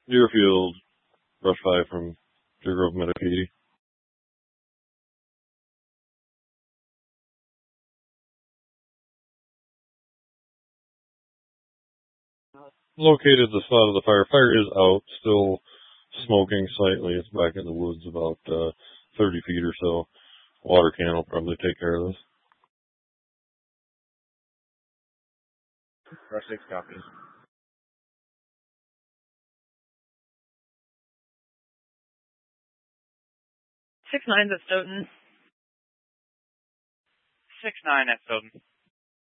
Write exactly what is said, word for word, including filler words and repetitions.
Deerfield, brush five from Deer Grove, Metapede. Located the spot of the fire. Fire is out, still smoking slightly. It's back in the woods about uh, thirty feet or so. Water can will probably take care of this. Brush six copies. Six nines at Stoughton. Six nine at Stoughton.